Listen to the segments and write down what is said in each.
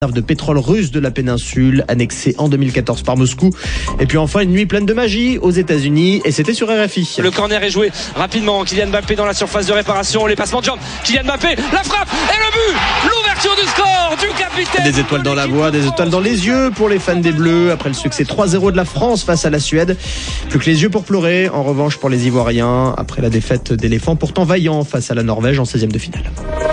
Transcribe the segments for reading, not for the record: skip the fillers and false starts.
de pétrole russe de la péninsule, annexée en 2014 par Moscou. Et puis enfin, une nuit pleine de magie aux États-Unis, et c'était sur RFI. Le corner est joué rapidement. Kylian Mbappé dans la surface de réparation. Les passements de jambes. Kylian Mbappé, la frappe et le but. L'ouverture du score du capitaine. Des étoiles dans la voix, des étoiles dans les yeux pour les fans des Bleus après le succès 3-0 de la France face à la Suède. Plus que les yeux pour pleurer, en revanche pour les Ivoiriens, après la défaite d'éléphants pourtant vaillants face à la Norvège en 16e de finale.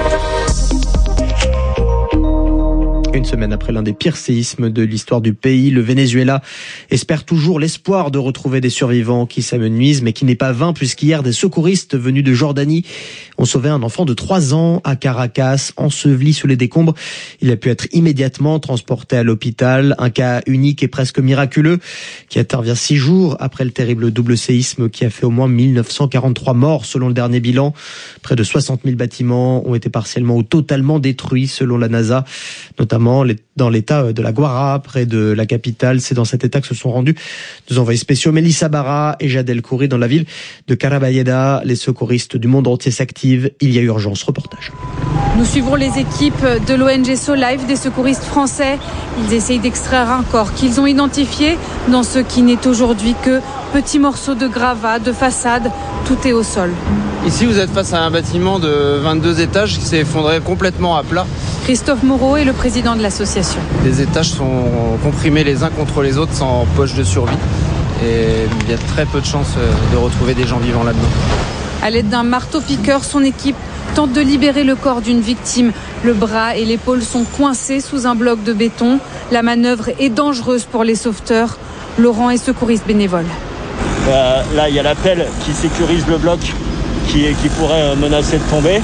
Une semaine après l'un des pires séismes de l'histoire du pays, le Venezuela espère toujours l'espoir de retrouver des survivants qui s'amenuisent, mais qui n'est pas vain puisqu'hier des secouristes venus de Jordanie ont sauvé un enfant de 3 ans à Caracas, enseveli sous les décombres. Il a pu être immédiatement transporté à l'hôpital, un cas unique et presque miraculeux qui intervient 6 jours après le terrible double séisme qui a fait au moins 1943 morts selon le dernier bilan. Près de 60 000 bâtiments ont été partiellement ou totalement détruits selon la NASA, notamment dans l'état de la Guara, près de la capitale. C'est dans cet état que se sont rendus 2 envoyés spéciaux, Melissa Barra et Jad El Khoury, dans la ville de Carabayeda. Les secouristes du monde entier s'activent. Il y a urgence. Reportage. Nous suivons les équipes de l'ONG SoLife, des secouristes français. Ils essayent d'extraire un corps qu'ils ont identifié dans ce qui n'est aujourd'hui que petits morceaux de gravats, de façade. Tout est au sol. Ici, vous êtes face à un bâtiment de 22 étages qui s'est effondré complètement à plat. Christophe Moreau est le président de l'association. Les étages sont comprimés les uns contre les autres sans poche de survie. Et il y a très peu de chances de retrouver des gens vivants là-dedans. À l'aide d'un marteau-piqueur, son équipe tente de libérer le corps d'une victime. Le bras et l'épaule sont coincés sous un bloc de béton. La manœuvre est dangereuse pour les sauveteurs. Laurent est secouriste bénévole. Là, il y a la pelle qui sécurise le bloc qui pourrait menacer de tomber.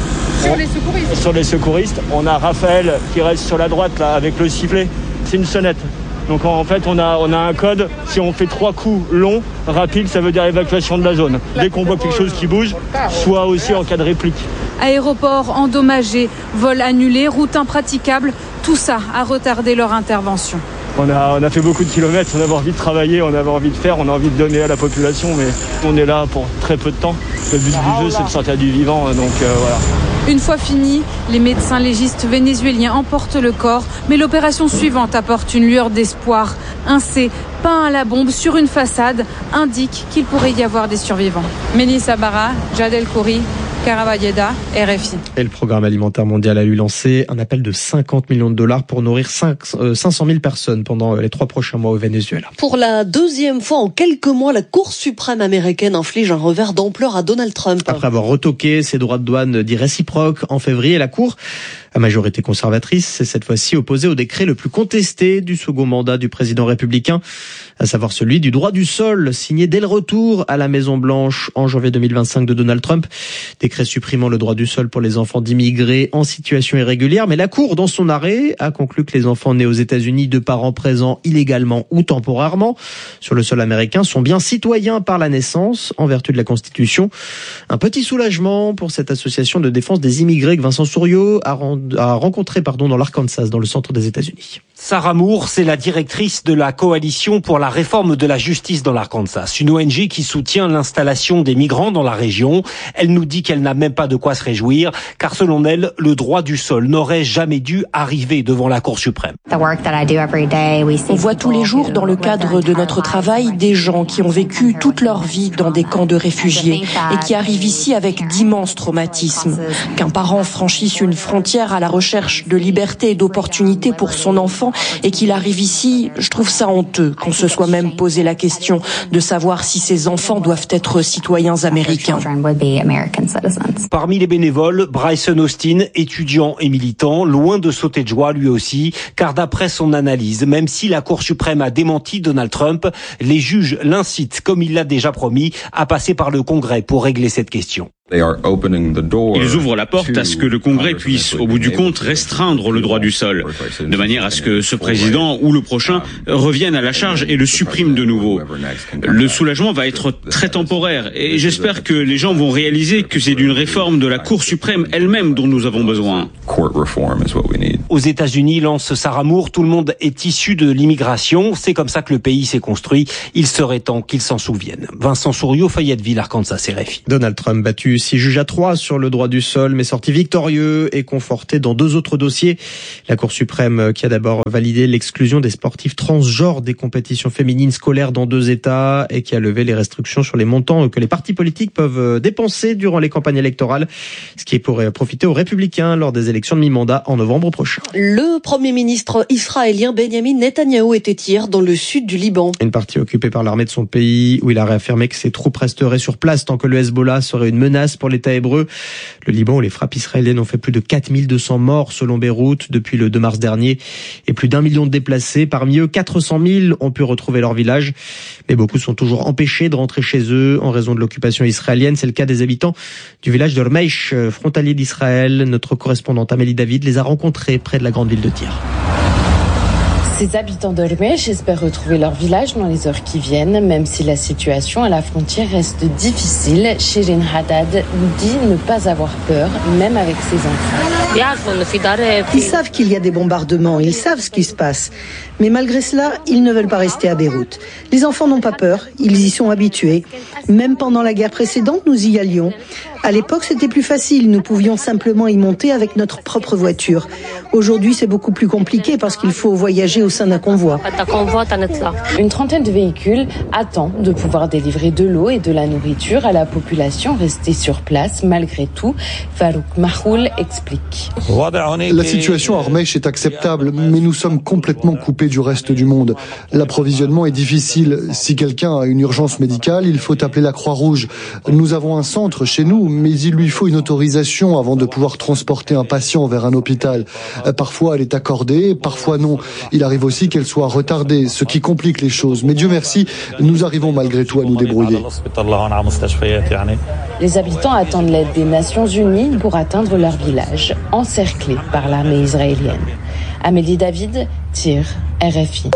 Sur les secouristes. On a Raphaël qui reste sur la droite là, avec le sifflet. C'est une sonnette. Donc en fait, on a un code. Si on fait 3 coups longs, rapides, ça veut dire évacuation de la zone. Dès qu'on voit quelque chose qui bouge, soit aussi en cas de réplique. Aéroport endommagé, vol annulé, route impraticable, tout ça a retardé leur intervention. On a fait beaucoup de kilomètres, on avait envie de travailler, on avait envie de faire, on a envie de donner à la population, mais on est là pour très peu de temps. Le but du jeu, c'est de sortir du vivant, donc voilà. Une fois fini, les médecins légistes vénézuéliens emportent le corps, mais l'opération suivante apporte une lueur d'espoir. Un C peint à la bombe sur une façade indique qu'il pourrait y avoir des survivants. Melissa Barra, Jad El Khoury, Carabayeda, RFI. Et le Programme alimentaire mondial a lui lancé un appel de 50 millions de dollars pour nourrir 500 000 personnes pendant les 3 prochains mois au Venezuela. Pour la 2e fois en quelques mois, la Cour suprême américaine inflige un revers d'ampleur à Donald Trump. Après avoir retoqué ses droits de douane dits réciproques en février, la Cour, à majorité conservatrice, s'est cette fois-ci opposée au décret le plus contesté du second mandat du président républicain, à savoir celui du droit du sol, signé dès le retour à la Maison-Blanche en janvier 2025 de Donald Trump. Décret supprimant le droit du sol pour les enfants d'immigrés en situation irrégulière. Mais la Cour, dans son arrêt, a conclu que les enfants nés aux États-Unis de parents présents illégalement ou temporairement sur le sol américain sont bien citoyens par la naissance, en vertu de la Constitution. Un petit soulagement pour cette association de défense des immigrés que Vincent Souriau a rencontré dans l'Arkansas, dans le centre des États-Unis. Sarah Moore, c'est la directrice de la coalition pour la réforme de la justice dans l'Arkansas, une ONG qui soutient l'installation des migrants dans la région. Elle nous dit qu'elle n'a même pas de quoi se réjouir, car selon elle, le droit du sol n'aurait jamais dû arriver devant la Cour suprême. On voit tous les jours dans le cadre de notre travail des gens qui ont vécu toute leur vie dans des camps de réfugiés et qui arrivent ici avec d'immenses traumatismes. Qu'un parent franchisse une frontière à la recherche de liberté et d'opportunités pour son enfant et qu'il arrive ici, je trouve ça honteux qu'on se soit même posé la question de savoir si ces enfants doivent être citoyens américains. Parmi les bénévoles, Bryson Austin, étudiant et militant, loin de sauter de joie lui aussi, car d'après son analyse, même si la Cour suprême a démenti Donald Trump, les juges l'incitent, comme il l'a déjà promis, à passer par le Congrès pour régler cette question. Ils ouvrent la porte à ce que le Congrès puisse, au bout du compte, restreindre le droit du sol, de manière à ce que ce président ou le prochain revienne à la charge et le supprime de nouveau. Le soulagement va être très temporaire et j'espère que les gens vont réaliser que c'est d'une réforme de la Cour suprême elle-même dont nous avons besoin. Aux États-Unis, lance Sarah Moore, tout le monde est issu de l'immigration. C'est comme ça que le pays s'est construit. Il serait temps qu'ils s'en souviennent. Vincent Souriau, Fayetteville, Arkansas, RFI. Donald Trump battu 6 juges à 3 sur le droit du sol, mais sorti victorieux et conforté dans 2 autres dossiers. La Cour suprême qui a d'abord validé l'exclusion des sportifs transgenres des compétitions féminines scolaires dans 2 États et qui a levé les restrictions sur les montants que les partis politiques peuvent dépenser durant les campagnes électorales, ce qui pourrait profiter aux républicains lors des élections de mi-mandat en novembre prochain. Le Premier ministre israélien Benjamin Netanyahou était hier dans le sud du Liban. Une partie occupée par l'armée de son pays, où il a réaffirmé que ses troupes resteraient sur place tant que le Hezbollah serait une menace pour l'État hébreu. Le Liban, où les frappes israéliennes ont fait plus de 4200 morts selon Beyrouth depuis le 2 mars dernier et plus d'1 million de déplacés. Parmi eux, 400 000 ont pu retrouver leur village. Mais beaucoup sont toujours empêchés de rentrer chez eux en raison de l'occupation israélienne. C'est le cas des habitants du village de Rmeish, frontalier d'Israël. Notre correspondante Amélie David les a rencontrés près de la grande ville de Tyr. Ces habitants de Rmeish espèrent retrouver leur village dans les heures qui viennent, même si la situation à la frontière reste difficile. Shirin Haddad dit ne pas avoir peur, même avec ses enfants. Ils savent qu'il y a des bombardements, ils savent ce qui se passe. Mais malgré cela, ils ne veulent pas rester à Beyrouth. Les enfants n'ont pas peur, ils y sont habitués. Même pendant la guerre précédente, nous y allions. À l'époque, c'était plus facile, nous pouvions simplement y monter avec notre propre voiture. Aujourd'hui, c'est beaucoup plus compliqué parce qu'il faut voyager au sein d'un convoi. Une trentaine de véhicules attendent de pouvoir délivrer de l'eau et de la nourriture à la population restée sur place. Malgré tout, Farouk Mahoul explique. La situation à Rmeish est acceptable, mais nous sommes complètement coupés du reste du monde. L'approvisionnement est difficile. Si quelqu'un a une urgence médicale, il faut appeler la Croix-Rouge. Nous avons un centre chez nous, mais il lui faut une autorisation avant de pouvoir transporter un patient vers un hôpital. Parfois, elle est accordée, parfois non. Il arrive aussi qu'elle soit retardée, ce qui complique les choses. Mais Dieu merci, nous arrivons malgré tout à nous débrouiller. Les habitants attendent l'aide des Nations Unies pour atteindre leur village, encerclés par l'armée israélienne. Amélie David, Tyr, RFI.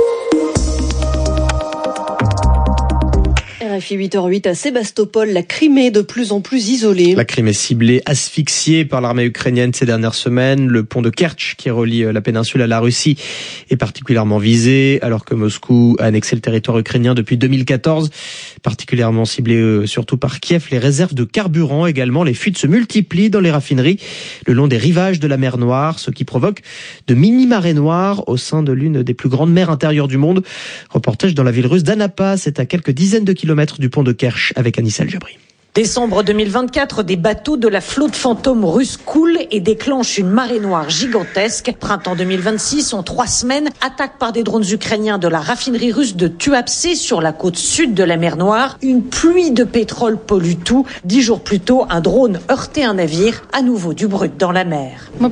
RFI 8h08 à Sébastopol, la Crimée de plus en plus isolée. La Crimée ciblée, asphyxiée par l'armée ukrainienne ces dernières semaines. Le pont de Kertch qui relie la péninsule à la Russie est particulièrement visé alors que Moscou a annexé le territoire ukrainien depuis 2014. Particulièrement ciblé surtout par Kiev, les réserves de carburant également. Les fuites se multiplient dans les raffineries le long des rivages de la mer Noire, ce qui provoque de mini-marées noires au sein de l'une des plus grandes mers intérieures du monde. Reportage dans la ville russe d'Anapa, c'est à quelques dizaines de kilomètres du pont de Kerch avec Anissa El-Jabri. Décembre 2024, des bateaux de la flotte fantôme russe coulent et déclenchent une marée noire gigantesque. Printemps 2026, en 3 semaines, attaque par des drones ukrainiens de la raffinerie russe de Tuapse sur la côte sud de la mer Noire. Une pluie de pétrole pollue tout. 10 jours plus tôt, un drone heurtait un navire, à nouveau du brut dans la mer. On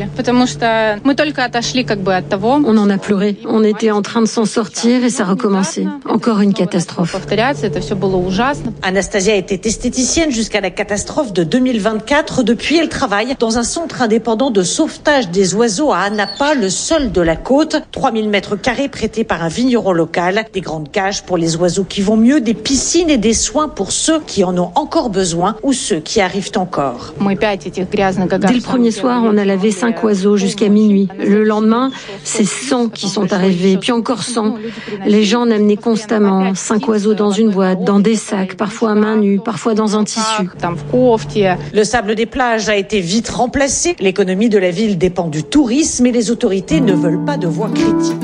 en a pleuré. On était en train de s'en sortir et ça recommençait. Encore une catastrophe. Anastasia a été estéticienne jusqu'à la catastrophe de 2024. Depuis, elle travaille dans un centre indépendant de sauvetage des oiseaux à Anapa, le seul de la côte. 3000 mètres carrés prêtés par un vigneron local. Des grandes cages pour les oiseaux qui vont mieux, des piscines et des soins pour ceux qui en ont encore besoin ou ceux qui arrivent encore. Dès le premier soir, on a lavé 5 oiseaux jusqu'à minuit. Le lendemain, c'est 100 qui sont arrivés, puis encore 100. Les gens en amenaient constamment. 5 oiseaux dans une boîte, dans des sacs, parfois à main nue, parfois dans un tissu. Le sable des plages a été vite remplacé. L'économie de la ville dépend du tourisme et les autorités ne veulent pas de voix critiques.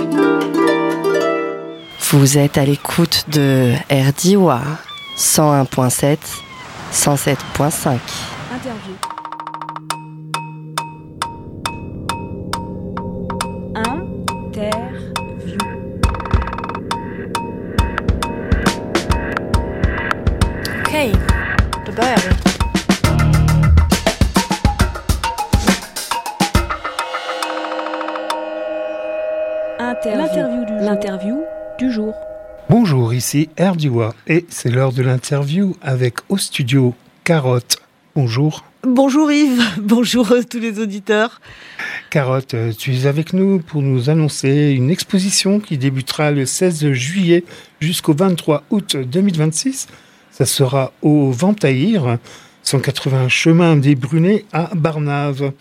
Vous êtes à l'écoute de RDIWA 101.7, 107.5. Interview. Okej, då börjar vi. L'interview du jour. Bonjour, ici RDIWA et c'est l'heure de l'interview avec au studio Carotte. Bonjour. Bonjour Yves, bonjour à tous les auditeurs. Carotte, tu es avec nous pour nous annoncer une exposition qui débutera le 16 juillet jusqu'au 23 août 2026. Ça sera au Ventaïr, 180 chemin des Brunets à Barnave.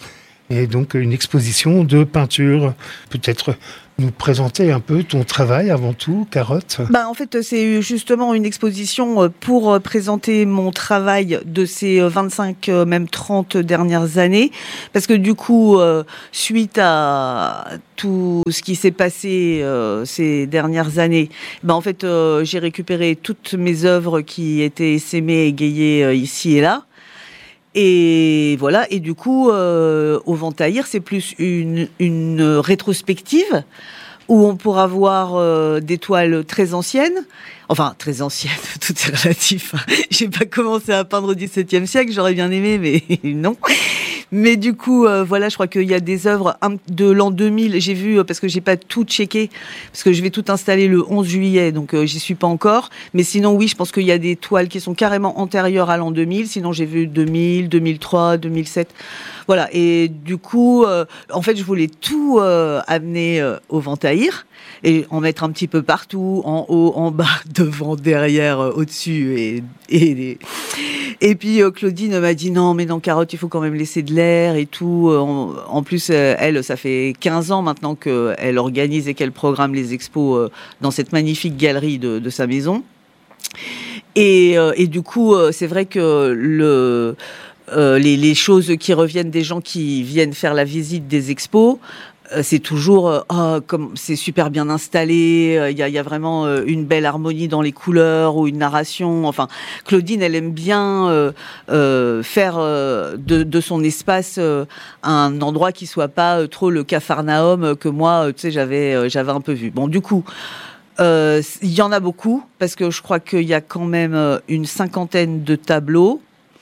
et donc une exposition de peinture. Peut-être nous présenter un peu ton travail avant tout, Carotte. En fait, c'est justement une exposition pour présenter mon travail de ces 25, même 30 dernières années. Parce que du coup, suite à tout ce qui s'est passé ces dernières années, en fait, j'ai récupéré toutes mes œuvres qui étaient essaimées, égayées ici et là. Et voilà, et du coup, au Ventaïr, c'est plus une rétrospective où on pourra voir des toiles très anciennes. Enfin, très anciennes, tout est relatif. J'ai pas commencé à peindre au XVIIe siècle, j'aurais bien aimé, mais non. Mais du coup, voilà, je crois qu'il y a des œuvres de l'an 2000. J'ai vu, parce que j'ai pas tout checké, parce que je vais tout installer le 11 juillet, donc j'y suis pas encore. Mais sinon, oui, je pense qu'il y a des toiles qui sont carrément antérieures à l'an 2000. Sinon, j'ai vu 2000, 2003, 2007. Voilà, et du coup, en fait, je voulais tout amener au Ventaïr et en mettre un petit peu partout, en haut, en bas, devant, derrière, au-dessus. Et puis Claudine m'a dit non Carotte, il faut quand même laisser de l'air et tout. En plus, elle, ça fait 15 ans maintenant qu'elle organise et qu'elle programme les expos dans cette magnifique galerie de sa maison. Et du coup, c'est vrai que les choses qui reviennent des gens qui viennent faire la visite des expos, c'est toujours comme c'est super bien installé, il y a vraiment une belle harmonie dans les couleurs ou une narration. Enfin, Claudine, elle aime bien faire de son espace un endroit qui soit pas trop le Capharnaüm que moi, tu sais, j'avais un peu vu. Bon, du coup, il y en a beaucoup parce que je crois qu'il y a quand même une 50aine de tableaux.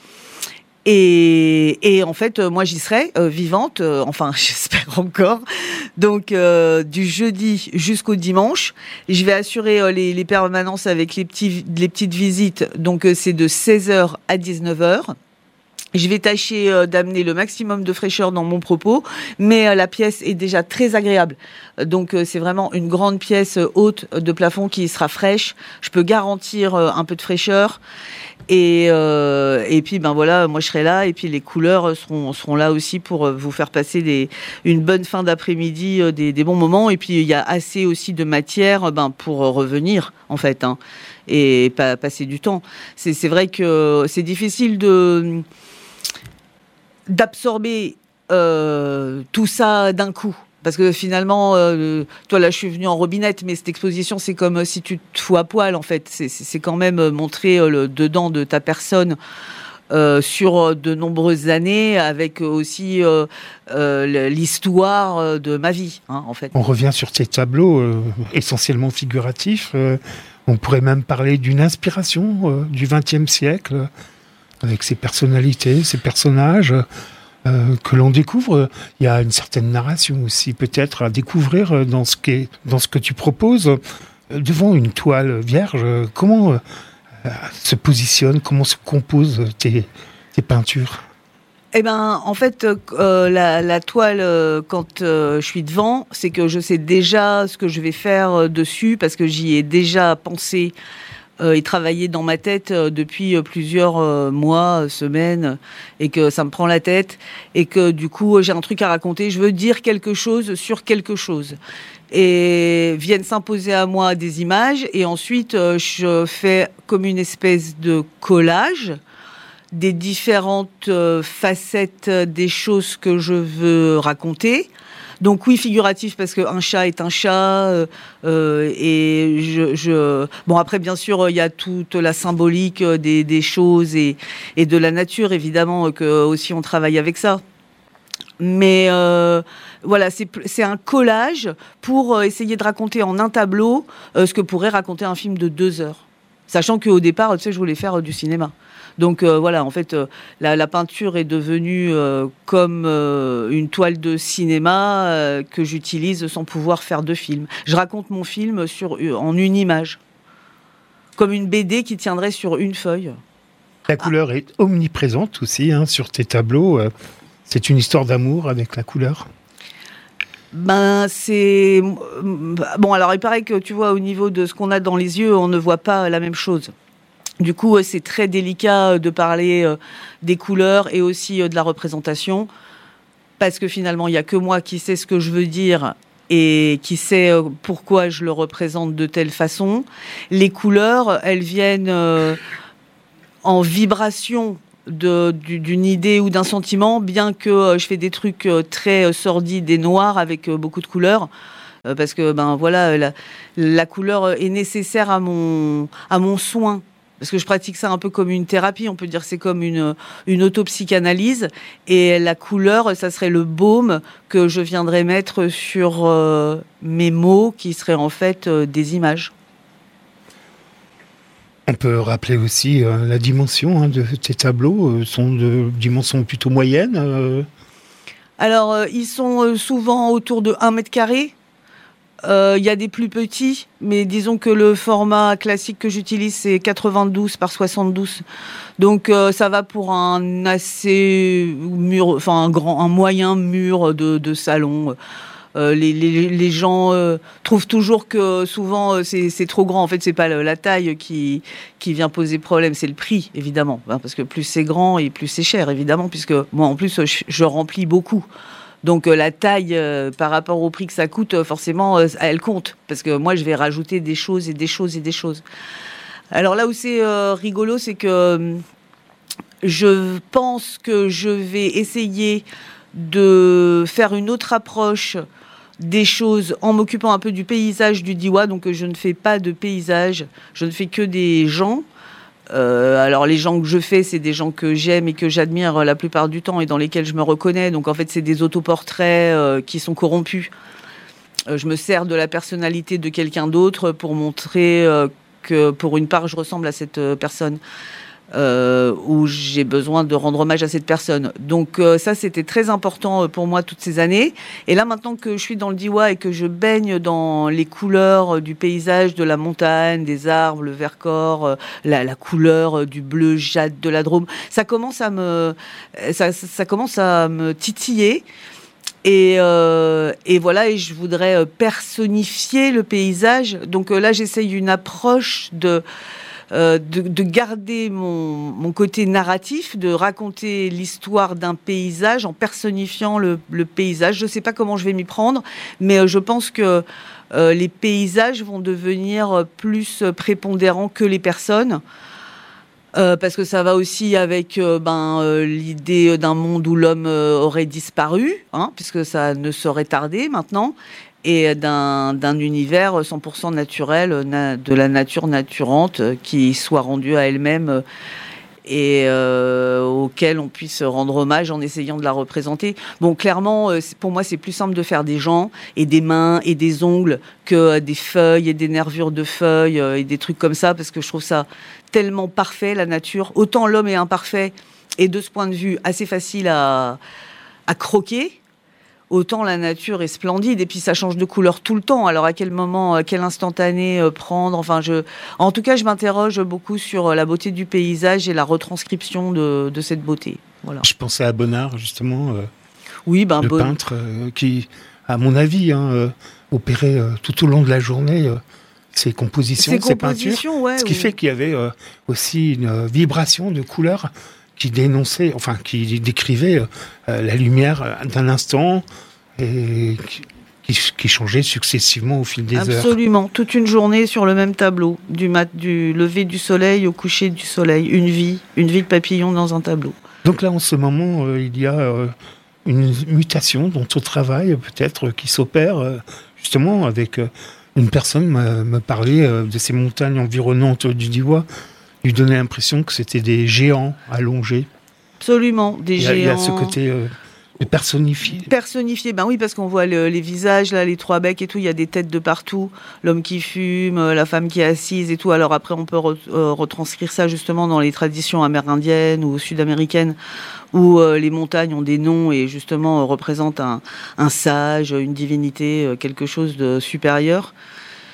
Et en fait, moi, j'y serai vivante, enfin, j'espère encore. Donc, du jeudi jusqu'au dimanche, je vais assurer les permanences avec les petites visites. Donc, c'est de 16h à 19h. Je vais tâcher d'amener le maximum de fraîcheur dans mon propos, mais la pièce est déjà très agréable. Donc, c'est vraiment une grande pièce haute de plafond qui sera fraîche. Je peux garantir un peu de fraîcheur. Et puis voilà, moi je serai là et puis les couleurs seront là aussi pour vous faire passer une bonne fin d'après-midi, des bons moments. Et puis il y a assez aussi de matière pour revenir en fait, et pas passer du temps. C'est vrai que c'est difficile d'absorber tout ça d'un coup. Parce que finalement, toi là, je suis venue en robinette, mais cette exposition, c'est comme si tu te fous à poil, en fait. C'est quand même montrer le dedans de ta personne sur de nombreuses années, avec aussi l'histoire de ma vie, en fait. On revient sur tes tableaux essentiellement figuratifs. On pourrait même parler d'une inspiration du XXe siècle, avec ses personnalités, ses personnages. Que l'on découvre, il y a une certaine narration aussi peut-être à découvrir dans ce que tu proposes. Devant une toile vierge, comment se positionnent, comment se composent tes peintures ? En fait, la toile, quand je suis devant, c'est que je sais déjà ce que je vais faire dessus, parce que j'y ai déjà pensé et travaillé dans ma tête depuis plusieurs mois, semaines, et que ça me prend la tête, et que du coup j'ai un truc à raconter, je veux dire quelque chose sur quelque chose. Et viennent s'imposer à moi des images, et ensuite je fais comme une espèce de collage des différentes facettes des choses que je veux raconter. Donc oui, figuratif, parce qu'un chat est un chat, et bon, après bien sûr il y a toute la symbolique des choses et de la nature, évidemment, que aussi on travaille avec ça. Mais voilà, c'est un collage pour essayer de raconter en un tableau ce que pourrait raconter un film de 2 heures, sachant qu'au départ, tu sais, je voulais faire du cinéma. Donc voilà, en fait, la peinture est devenue comme une toile de cinéma que j'utilise sans pouvoir faire de film. Je raconte mon film en une image, comme une BD qui tiendrait sur une feuille. La couleur est omniprésente aussi sur tes tableaux. C'est une histoire d'amour avec la couleur. C'est bon. Alors il paraît que tu vois, au niveau de ce qu'on a dans les yeux, on ne voit pas la même chose. Du coup, c'est très délicat de parler des couleurs et aussi de la représentation, parce que finalement, il n'y a que moi qui sais ce que je veux dire et qui sait pourquoi je le représente de telle façon. Les couleurs, elles viennent en vibration d'une idée ou d'un sentiment, bien que je fais des trucs très sordides et noirs avec beaucoup de couleurs. Parce que la couleur est nécessaire à mon soin. Parce que je pratique ça un peu comme une thérapie, on peut dire que c'est comme une autopsychanalyse. Et la couleur, ça serait le baume que je viendrais mettre sur mes mots, qui seraient en fait des images. On peut rappeler aussi la dimension de tes tableaux, sont de dimension plutôt moyenne. Alors, ils sont souvent autour de 1 mètre carré. Il y a des plus petits, mais disons que le format classique que j'utilise, c'est 92 par 72. Donc ça va pour un moyen mur de salon. Les gens trouvent toujours que souvent c'est trop grand. En fait, c'est pas la taille qui vient poser problème, c'est le prix, évidemment. Parce que plus c'est grand et plus c'est cher, évidemment, puisque moi en plus je remplis beaucoup. Donc la taille par rapport au prix que ça coûte, forcément, elle compte. Parce que moi, je vais rajouter des choses et des choses et des choses. Alors là où c'est rigolo, c'est que je pense que je vais essayer de faire une autre approche des choses en m'occupant un peu du paysage du Diois. Donc je ne fais pas de paysage, je ne fais que des gens. Alors les gens que je fais, c'est des gens que j'aime et que j'admire la plupart du temps et dans lesquels je me reconnais. Donc en fait, c'est des autoportraits qui sont corrompus. Je me sers de la personnalité de quelqu'un d'autre pour montrer que pour une part, je ressemble à cette personne. Où j'ai besoin de rendre hommage à cette personne. Donc ça, c'était très important pour moi toutes ces années. Et là, maintenant que je suis dans le Diois et que je baigne dans les couleurs du paysage, de la montagne, des arbres, le Vercors, la couleur du bleu jade de la Drôme, ça commence à me titiller. Et voilà, et je voudrais personnifier le paysage. Donc là, j'essaye une approche de garder mon côté narratif, de raconter l'histoire d'un paysage en personnifiant le paysage. Je ne sais pas comment je vais m'y prendre, mais je pense que les paysages vont devenir plus prépondérants que les personnes. Parce que ça va aussi avec l'idée d'un monde où l'homme aurait disparu, puisque ça ne saurait tarder maintenant, et d'un univers 100% naturel, de la nature naturante, qui soit rendue à elle-même et auquel on puisse rendre hommage en essayant de la représenter. Bon, clairement, pour moi, c'est plus simple de faire des gens et des mains et des ongles que des feuilles et des nervures de feuilles et des trucs comme ça, parce que je trouve ça tellement parfait, la nature. Autant l'homme est imparfait et de ce point de vue assez facile à croquer, autant la nature est splendide, et puis ça change de couleur tout le temps. Alors à quel moment, à quel instantané prendre, en tout cas, je m'interroge beaucoup sur la beauté du paysage et la retranscription de cette beauté. Voilà. Je pensais à Bonnard, justement, le peintre qui, à mon avis, opérait tout au long de la journée ses compositions, ses peintures, ce qui fait qu'il y avait aussi une vibration de couleurs qui dénonçait, qui décrivait la lumière d'un instant et qui changeait successivement au fil des heures. Absolument, toute une journée sur le même tableau, du lever du soleil au coucher du soleil, une vie de papillon dans un tableau. Donc là, en ce moment, il y a une mutation dans ton travail, peut-être, qui s'opère justement avec une personne me parlait de ces montagnes environnantes du Diois. Lui donnait l'impression que c'était des géants allongés. Absolument, des géants. Il y a ce côté de personnifié. Personnifié, oui, parce qu'on voit les visages, là, les trois becs et tout, il y a des têtes de partout. L'homme qui fume, la femme qui est assise et tout. Alors après, on peut retranscrire ça justement dans les traditions amérindiennes ou sud-américaines, où les montagnes ont des noms et justement représentent un sage, une divinité, quelque chose de supérieur.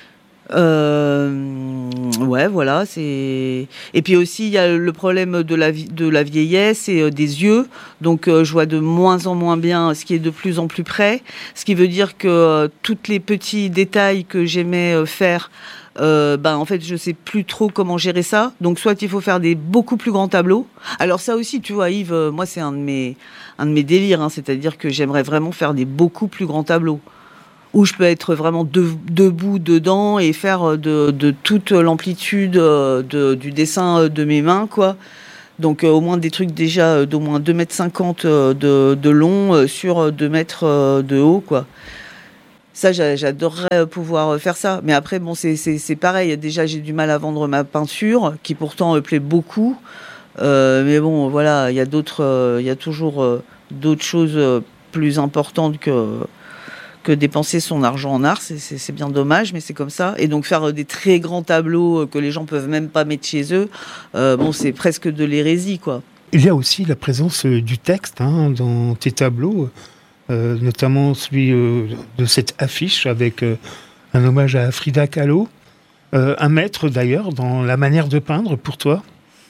Ouais, voilà, c'est. Et puis aussi, il y a le problème de la vieillesse et des yeux. Donc, je vois de moins en moins bien ce qui est de plus en plus près. Ce qui veut dire que tous les petits détails que j'aimais faire, en fait, je sais plus trop comment gérer ça. Donc, soit il faut faire des beaucoup plus grands tableaux. Alors ça aussi, tu vois, Yves, moi, c'est un de mes délires. Hein, c'est-à-dire que j'aimerais vraiment faire des beaucoup plus grands tableaux, où je peux être vraiment debout dedans et faire de toute l'amplitude du dessin de mes mains, quoi. Donc au moins des trucs déjà d'au moins 2,50 m de long sur 2 mètres de haut, quoi. Ça, j'adorerais pouvoir faire ça. Mais après, bon, c'est pareil. Déjà, j'ai du mal à vendre ma peinture, qui pourtant plaît beaucoup. Mais bon, voilà, il y a toujours d'autres choses plus importantes que dépenser son argent en art. C'est bien dommage, mais c'est comme ça. Et donc faire des très grands tableaux que les gens peuvent même pas mettre chez eux, c'est presque de l'hérésie, quoi. Il y a aussi la présence du texte dans tes tableaux, notamment celui de cette affiche avec un hommage à Frida Kahlo, un maître d'ailleurs dans la manière de peindre pour toi.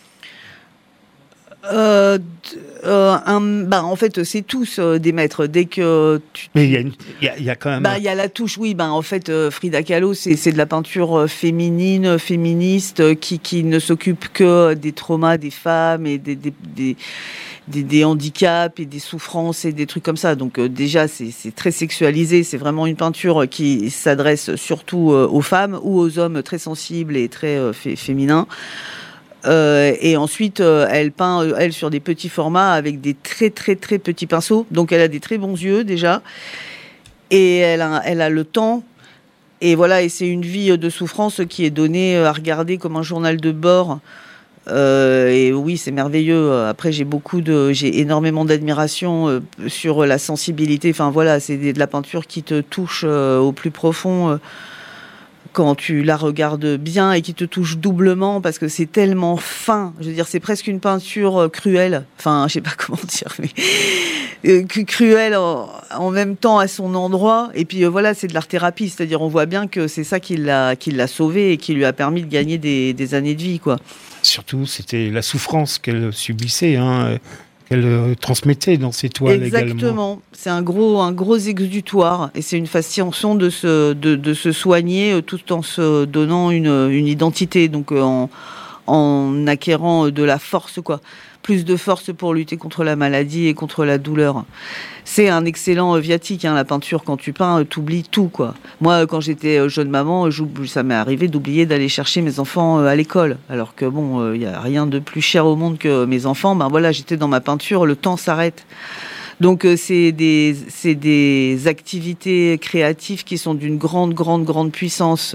En fait, c'est tous des maîtres. Dès que mais il y a quand même. Il y a la touche, oui. En fait, Frida Kahlo, c'est de la peinture féminine, féministe, qui ne s'occupe que des traumas des femmes et des handicaps et des souffrances et des trucs comme ça. Donc déjà, c'est très sexualisé. C'est vraiment une peinture qui s'adresse surtout aux femmes ou aux hommes très sensibles et très féminins. Et ensuite, elle peint, elle, sur des petits formats avec des très très très petits pinceaux. Donc elle a des très bons yeux déjà. Et elle a le temps. Et voilà, et c'est une vie de souffrance qui est donnée à regarder comme un journal de bord. Et oui, c'est merveilleux. Après, j'ai énormément d'admiration sur la sensibilité. Enfin voilà, c'est de la peinture qui te touche au plus profond. Quand tu la regardes bien et qui te touche doublement parce que c'est tellement fin. Je veux dire, c'est presque une peinture cruelle. Enfin, je sais pas comment dire, mais cruelle en même temps à son endroit. Et puis voilà, c'est de l'art-thérapie. C'est-à-dire, on voit bien que c'est ça qui l'a sauvée et qui lui a permis de gagner des années de vie, quoi. Surtout, c'était la souffrance qu'elle subissait, qu'elle transmettait dans ses toiles. Exactement. Également. C'est un gros exutoire et c'est une façon de se soigner tout en se donnant une identité, donc en acquérant de la force, quoi. Plus de force pour lutter contre la maladie et contre la douleur. C'est un excellent viatique, la peinture. Quand tu peins, t'oublies tout, quoi. Moi, quand j'étais jeune maman, ça m'est arrivé d'oublier d'aller chercher mes enfants à l'école. Alors que bon, il y a rien de plus cher au monde que mes enfants. Voilà, j'étais dans ma peinture, le temps s'arrête. Donc c'est des activités créatives qui sont d'une grande puissance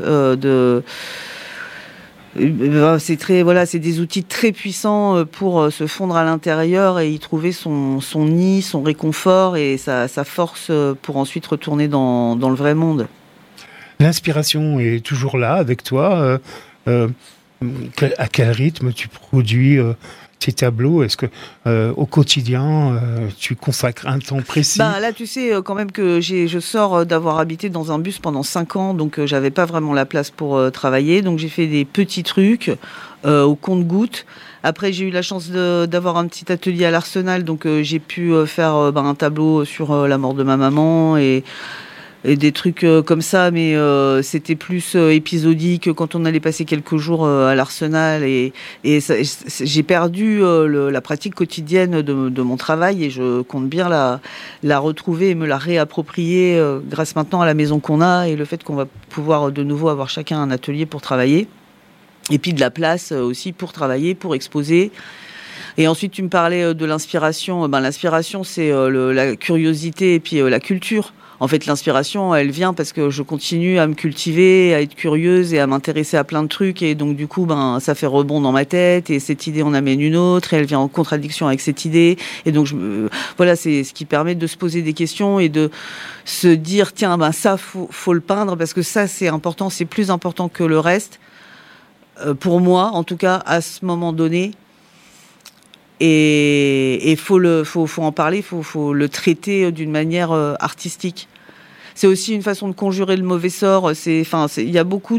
c'est des outils très puissants pour se fondre à l'intérieur et y trouver son nid, son réconfort et sa force pour ensuite retourner dans le vrai monde. L'inspiration est toujours là avec toi. À quel rythme tu produis tes tableaux? Est-ce que au quotidien tu consacres un temps précis? Là, tu sais quand même que je sors d'avoir habité dans un bus pendant 5 ans, donc j'avais pas vraiment la place pour travailler, donc j'ai fait des petits trucs au compte-gouttes. Après, j'ai eu la chance d'avoir un petit atelier à l'Arsenal, donc j'ai pu faire un tableau sur la mort de ma maman et des trucs comme ça, mais c'était plus épisodique quand on allait passer quelques jours à l'Arsenal et j'ai perdu la pratique quotidienne de mon travail et je compte bien la retrouver et me la réapproprier grâce maintenant à la maison qu'on a et le fait qu'on va pouvoir de nouveau avoir chacun un atelier pour travailler et puis de la place aussi pour travailler, pour exposer. Et ensuite, tu me parlais de l'inspiration. L'inspiration, c'est la curiosité et puis la culture. En fait, l'inspiration, elle vient parce que je continue à me cultiver, à être curieuse et à m'intéresser à plein de trucs. Et donc, du coup, ça fait rebond dans ma tête. Et cette idée en amène une autre. Et elle vient en contradiction avec cette idée. Et donc, voilà, c'est ce qui permet de se poser des questions et de se dire, tiens, ça, faut le peindre parce que ça, c'est important. C'est plus important que le reste. Pour moi, en tout cas, à ce moment donné. Et faut en parler, faut le traiter d'une manière artistique. c'est aussi une façon de conjurer le mauvais sort. Il y a beaucoup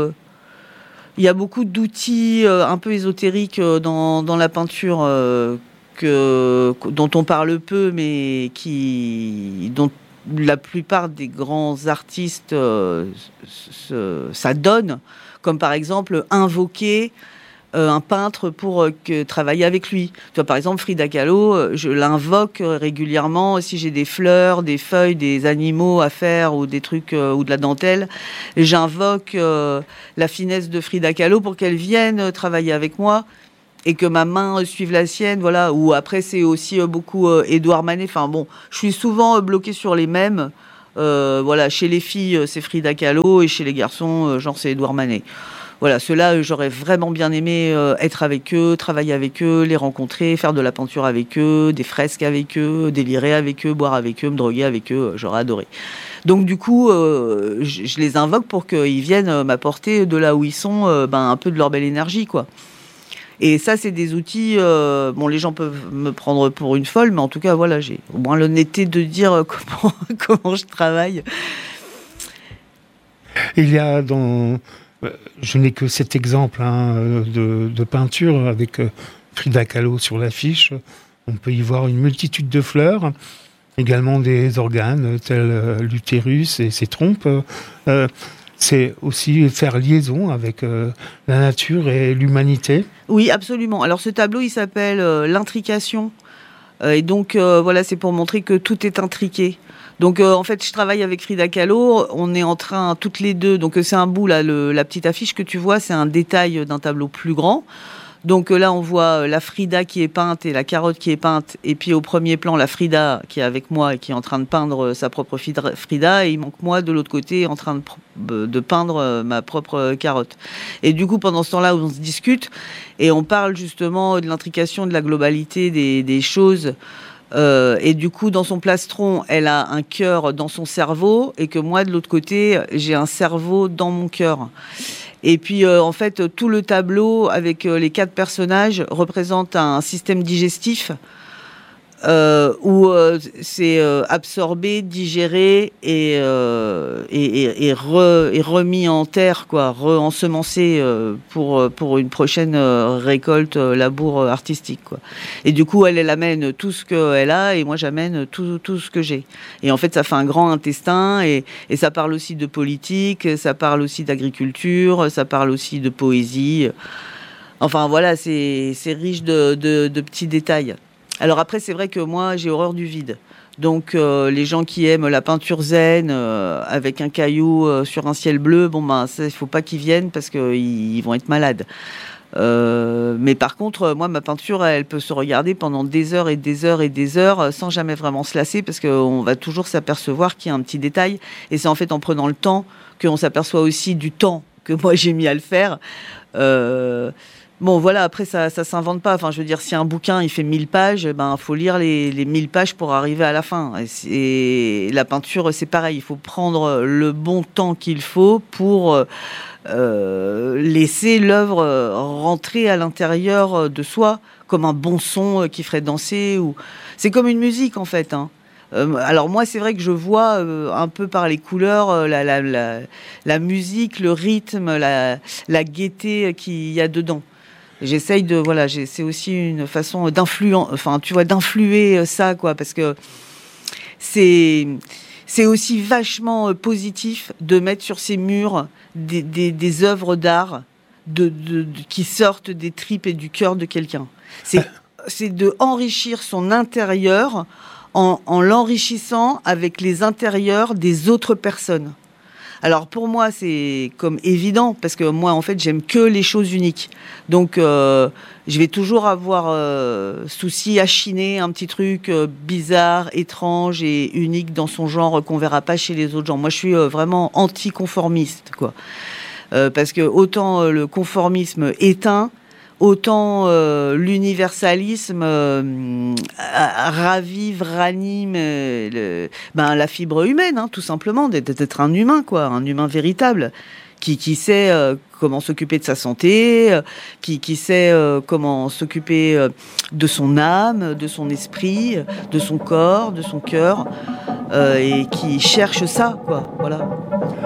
d'outils un peu ésotériques dans la peinture dont on parle peu, mais dont la plupart des grands artistes s'adonnent, comme par exemple invoquer un peintre pour travailler avec lui. Tu vois, par exemple, Frida Kahlo, je l'invoque régulièrement si j'ai des fleurs, des feuilles, des animaux à faire ou des trucs ou de la dentelle. Et j'invoque la finesse de Frida Kahlo pour qu'elle vienne travailler avec moi et que ma main suive la sienne. Voilà. Ou après, c'est aussi beaucoup Édouard Manet. Enfin bon, je suis souvent bloquée sur les mêmes. Voilà, chez les filles, c'est Frida Kahlo et chez les garçons, genre c'est Édouard Manet. Voilà, ceux-là, j'aurais vraiment bien aimé être avec eux, travailler avec eux, les rencontrer, faire de la peinture avec eux, des fresques avec eux, délirer avec eux, boire avec eux, me droguer avec eux, j'aurais adoré. Donc du coup, je les invoque pour qu'ils viennent m'apporter de là où ils sont un peu de leur belle énergie, quoi. Et ça, c'est des outils... les gens peuvent me prendre pour une folle, mais en tout cas, voilà, j'ai au moins l'honnêteté de dire comment je travaille. Il y a je n'ai que cet exemple de peinture avec Frida Kahlo sur l'affiche. On peut y voir une multitude de fleurs, également des organes tels l'utérus et ses trompes. C'est aussi faire liaison avec la nature et l'humanité. Oui, absolument. Alors ce tableau, il s'appelle l'intrication. Et donc, voilà, c'est pour montrer que tout est intriqué. Donc, en fait, je travaille avec Frida Kahlo. On est en train, toutes les deux, donc c'est un bout, là, la petite affiche que tu vois, c'est un détail d'un tableau plus grand. Donc là, on voit la Frida qui est peinte et la carotte qui est peinte. Et puis, au premier plan, la Frida qui est avec moi et qui est en train de peindre sa propre Frida. Et il manque moi, de l'autre côté, en train de peindre ma propre carotte. Et du coup, pendant ce temps-là, on se discute et on parle justement de l'intrication, de la globalité des choses. Et du coup, dans son plastron, elle a un cœur dans son cerveau et que moi, de l'autre côté, j'ai un cerveau dans mon cœur. Et puis, en fait, tout le tableau avec les 4 personnages représente un système digestif où c'est absorbé, digéré et remis en terre, quoi, ensemencé pour une prochaine récolte, labour artistique, quoi. Et du coup, elle amène tout ce qu'elle a et moi j'amène tout ce que j'ai. Et en fait, ça fait un grand intestin et ça parle aussi de politique, ça parle aussi d'agriculture, ça parle aussi de poésie. Enfin voilà, c'est riche de petits détails. Alors après, c'est vrai que moi, j'ai horreur du vide. Donc, les gens qui aiment la peinture zen avec un caillou sur un ciel bleu, ça, il faut pas qu'ils viennent parce qu'ils vont être malades. Mais par contre, moi, ma peinture, elle peut se regarder pendant des heures et des heures et des heures sans jamais vraiment se lasser parce qu'on va toujours s'apercevoir qu'il y a un petit détail. Et c'est en fait en prenant le temps qu'on s'aperçoit aussi du temps que moi, j'ai mis à le faire. Bon, voilà, après, ça s'invente pas. Enfin, je veux dire, si un bouquin, il fait 1000 pages, faut lire les 1000 pages pour arriver à la fin. Et la peinture, c'est pareil. Il faut prendre le bon temps qu'il faut pour laisser l'œuvre rentrer à l'intérieur de soi, comme un bon son qui ferait danser. C'est comme une musique, en fait, hein. Alors moi, c'est vrai que je vois un peu par les couleurs la musique, le rythme, la gaieté qu'il y a dedans. J'essaye c'est aussi une façon d'influer ça, quoi, parce que c'est aussi vachement positif de mettre sur ces murs des œuvres d'art qui sortent des tripes et du cœur de quelqu'un. C'est de enrichir son intérieur en l'enrichissant avec les intérieurs des autres personnes. Alors pour moi, c'est comme évident, parce que moi, en fait, j'aime que les choses uniques. Donc, je vais toujours avoir souci à chiner un petit truc bizarre, étrange et unique dans son genre qu'on verra pas chez les autres gens. Moi, je suis vraiment anticonformiste, quoi. Parce que autant le conformisme éteint, autant l'universalisme ravive, ranime la fibre humaine, hein, tout simplement, d'être un humain, quoi, un humain véritable, qui sait comment s'occuper de sa santé, qui sait comment s'occuper de son âme, de son esprit, de son corps, de son cœur. et qui cherchent ça, quoi. Voilà.